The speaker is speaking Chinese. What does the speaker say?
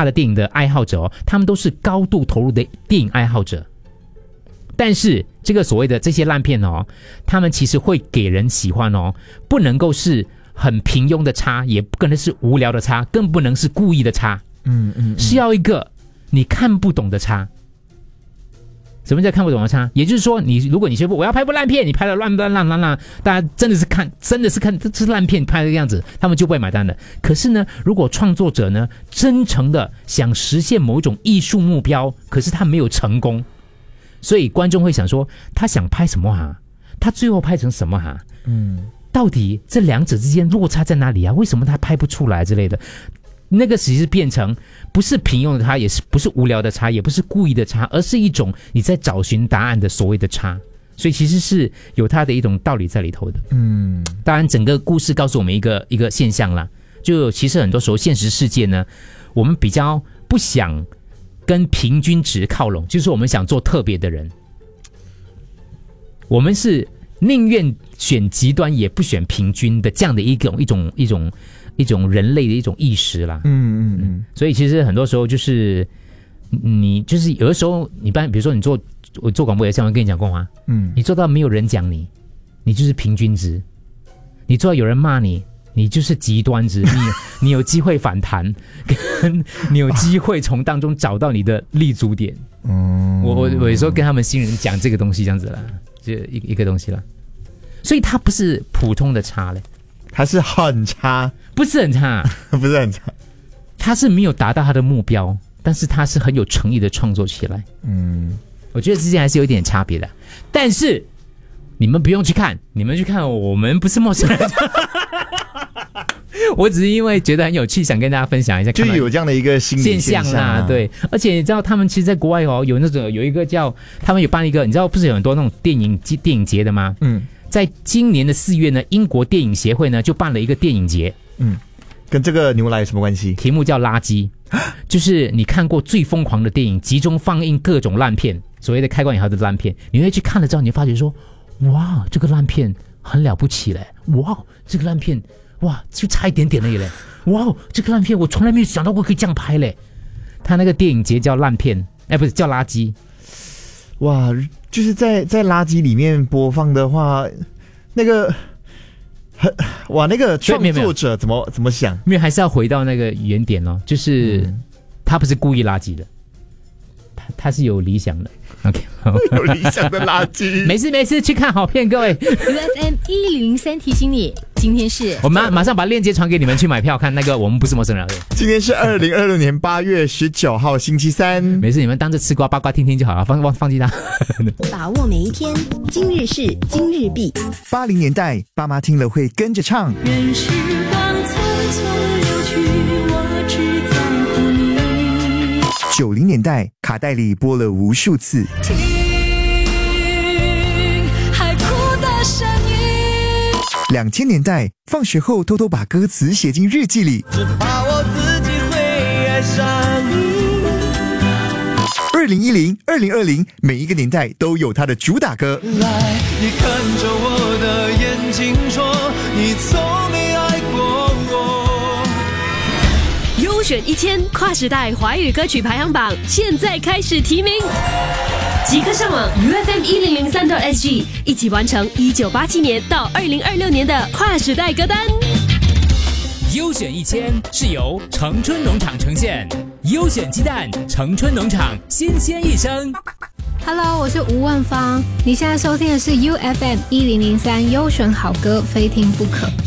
差的电影的爱好者他们都是高度投入的电影爱好者。但是这个所谓的这些烂片他们其实会给人喜欢不能够是很平庸的差，也不可能是无聊的差，更不能是故意的差。是要一个你看不懂的差。什么叫看不懂的差？也就是说，如果你宣布我要拍部烂片，你拍的烂，大家真的是看这是烂片拍的样子，他们就不会买单的。可是呢，如果创作者呢真诚的想实现某一种艺术目标，可是他没有成功，所以观众会想说，他想拍什么啊？他最后拍成什么啊？到底这两者之间落差在哪里啊？为什么他拍不出来之类的？那个其实变成不是平庸的差，也是不是无聊的差，也不是故意的差，而是一种你在找寻答案的所谓的差。所以其实是有它的一种道理在里头的。当然整个故事告诉我们一个现象啦，就其实很多时候现实世界呢，我们比较不想跟平均值靠拢，就是我们想做特别的人，我们是宁愿选极端也不选平均的这样的一种人类的一种意识啦。所以其实很多时候就是你就是有的时候比如说我做广播也像我跟你讲过吗？你做到没有人讲你就是平均值；你做到有人骂你就是极端值。你有机会反弹，跟你有机会从当中找到你的立足点。我有时候跟他们新人讲这个东西这样子啦，就一个东西啦。所以它不是普通的差嘞， 它是很差， 不是很差， 不是很差， 它是没有达到它的目标，但是它是很有诚意的创作起来。我觉得之间还是有一点差别的，但是你们不用去看，你们去看我们不是陌生人。我只是因为觉得很有趣，想跟大家分享一下， 就有这样的一个心理现象啦。对，而且你知道他们其实在国外有一个叫他们有办一个，你知道不是有很多那种电影节的吗？在今年的4月呢，英国电影协会呢就办了一个电影节。 跟这个牛奶有什么关系？ 题目叫垃圾，就是你看过最疯狂的电影，集中放映各种烂片，所谓的开关以后的烂片，你会去看了之后，你会发觉说，哇，这个烂片很了不起嘞！哇，这个烂片，哇，就差一点点而已嘞！哇，这个烂片我从来没有想到过可以这样拍嘞。他那个电影节叫烂片，不是叫垃圾。 哇，就是在垃圾里面播放的话，那个那个创作者怎么想？ 因为还是要回到那个原点咯，就是他不是故意垃圾的，他是有理想的。OK， 有理想的垃圾。 没事，去看好片，各位。 UFM 1003提醒你，今天是我们马上把链接传给你们去买票看那个我们不是陌生人。 今天是2026年8月19号星期三。 没事，你们当着吃瓜八卦听听就好了，放弃它。 把握每一天，今日事今日毕。 80年代爸妈听了会跟着唱。 任时光匆匆流去，我只在乎你。 90年代卡带里播了无数次。 听海哭的声音。 2000年代放学后偷偷把歌词写进日记里。 只怕我自己会爱上你。 2010、2020，每一个年代都有它的主打歌。 来，你看着我的眼睛说，你从没爱过我。 优选1000跨时代华语歌曲排行榜现在开始提名，即刻上网 UFM1003.SG， 一起完成1987年到2026年的跨时代歌单。 优选1000是由城春农场呈现，优选鸡蛋，城春农场新鲜一生。 Hello， 我是吴万芳，你现在收听的是 UFM1003优选好歌，非听不可。